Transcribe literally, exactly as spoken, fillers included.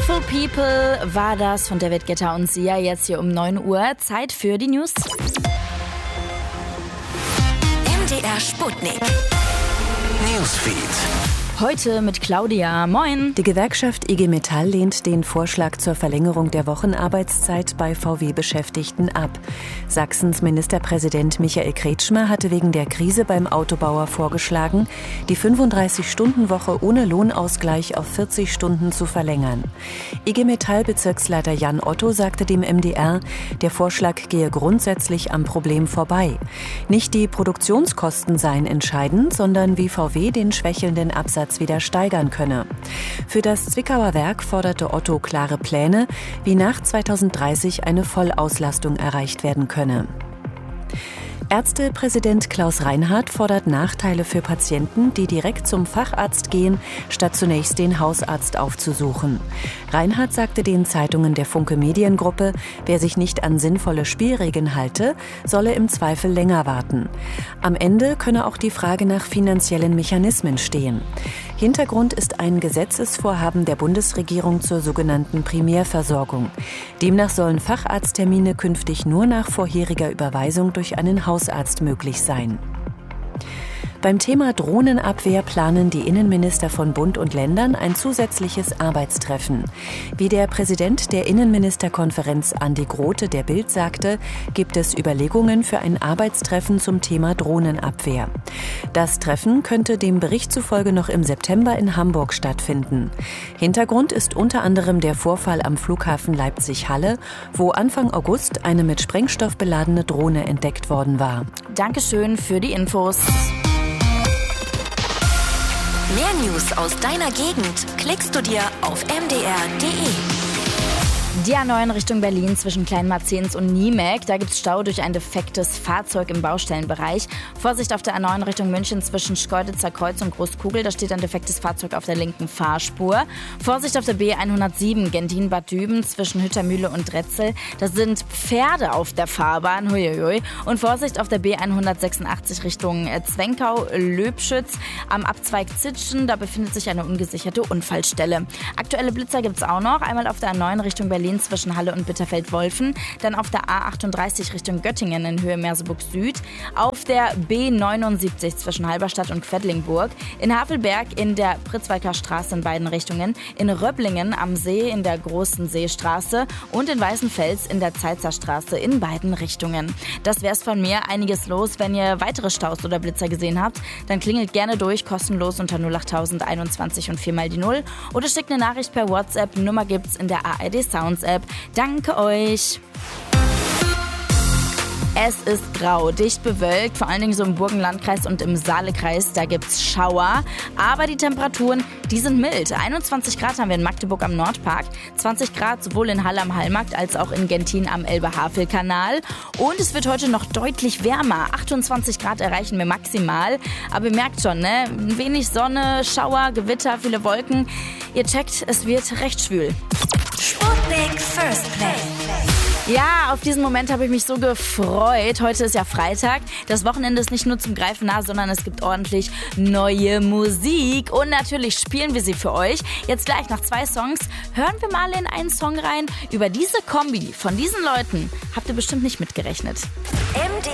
Beautiful People war das von David Guetta und Sia, jetzt hier um neun Uhr. Zeit für die News. M D R Sputnik. Newsfeed. Heute mit Claudia. Moin. Die Gewerkschaft I G Metall lehnt den Vorschlag zur Verlängerung der Wochenarbeitszeit bei V W-Beschäftigten ab. Sachsens Ministerpräsident Michael Kretschmer hatte wegen der Krise beim Autobauer vorgeschlagen, die fünfunddreißig-Stunden-Woche ohne Lohnausgleich auf vierzig Stunden zu verlängern. I G Metall-Bezirksleiter Jan Otto sagte dem M D R, der Vorschlag gehe grundsätzlich am Problem vorbei. Nicht die Produktionskosten seien entscheidend, sondern wie V W den schwächelnden Absatz wieder steigern könne. Für das Zwickauer Werk forderte Otto klare Pläne, wie nach zweitausenddreißig eine Vollauslastung erreicht werden könne. Ärztepräsident Klaus Reinhardt fordert Nachteile für Patienten, die direkt zum Facharzt gehen, statt zunächst den Hausarzt aufzusuchen. Reinhardt sagte den Zeitungen der Funke Mediengruppe, wer sich nicht an sinnvolle Spielregeln halte, solle im Zweifel länger warten. Am Ende könne auch die Frage nach finanziellen Mechanismen stehen. Hintergrund ist ein Gesetzesvorhaben der Bundesregierung zur sogenannten Primärversorgung. Demnach sollen Facharzttermine künftig nur nach vorheriger Überweisung durch einen Hausarzt möglich sein. Beim Thema Drohnenabwehr planen die Innenminister von Bund und Ländern ein zusätzliches Arbeitstreffen. Wie der Präsident der Innenministerkonferenz Andi Grote der Bild sagte, gibt es Überlegungen für ein Arbeitstreffen zum Thema Drohnenabwehr. Das Treffen könnte dem Bericht zufolge noch im September in Hamburg stattfinden. Hintergrund ist unter anderem der Vorfall am Flughafen Leipzig-Halle, wo Anfang August eine mit Sprengstoff beladene Drohne entdeckt worden war. Dankeschön für die Infos. Mehr News aus deiner Gegend klickst du dir auf m d r punkt d e. Die A neun Richtung Berlin zwischen Kleinmarzens und Niemek. Da gibt es Stau durch ein defektes Fahrzeug im Baustellenbereich. Vorsicht auf der A neun Richtung München zwischen Schkeuditzer Kreuz und Großkugel. Da steht ein defektes Fahrzeug auf der linken Fahrspur. Vorsicht auf der B hundertsieben Gentin-Bad Düben zwischen Hüttermühle und Retzel. Da sind Pferde auf der Fahrbahn. Huiuiui. Und Vorsicht auf der B hundertsechsundachtzig Richtung Zwenkau-Löbschütz. Am Abzweig Zitschen, da befindet sich eine ungesicherte Unfallstelle. Aktuelle Blitzer gibt es auch noch. Einmal auf der A neun Richtung Berlin zwischen Halle und Bitterfeld-Wolfen, dann auf der A achtunddreißig Richtung Göttingen in Höhe Merseburg Süd, auf der B neunundsiebzig zwischen Halberstadt und Quedlinburg, in Havelberg in der Pritzwalker Straße in beiden Richtungen, in Röblingen am See in der Großen Seestraße und in Weißenfels in der Zeitzer Straße in beiden Richtungen. Das wär's von mir. Einiges los. Wenn ihr weitere Staus oder Blitzer gesehen habt, dann klingelt gerne durch, kostenlos unter null acht null null einundzwanzig und vier mal die null oder schickt eine Nachricht per WhatsApp. Nummer gibt's in der A R D Sounds App. Danke euch. Es ist grau, dicht bewölkt, vor allen Dingen so im Burgenlandkreis und im Saalekreis, da gibt's Schauer. Aber die Temperaturen, die sind mild. einundzwanzig Grad haben wir in Magdeburg am Nordpark, zwanzig Grad sowohl in Halle am Hallmarkt als auch in Gentin am Elbe-Havel-Kanal. Und es wird heute noch deutlich wärmer, achtundzwanzig Grad erreichen wir maximal. Aber ihr merkt schon, ne? Wenig Sonne, Schauer, Gewitter, viele Wolken. Ihr checkt, es wird recht schwül. Sputnik First Play. Ja, auf diesen Moment habe ich mich so gefreut. Heute ist ja Freitag. Das Wochenende ist nicht nur zum Greifen nah, sondern es gibt ordentlich neue Musik. Und natürlich spielen wir sie für euch. Jetzt gleich nach zwei Songs hören wir mal in einen Song rein. Über diese Kombi von diesen Leuten habt ihr bestimmt nicht mitgerechnet. M D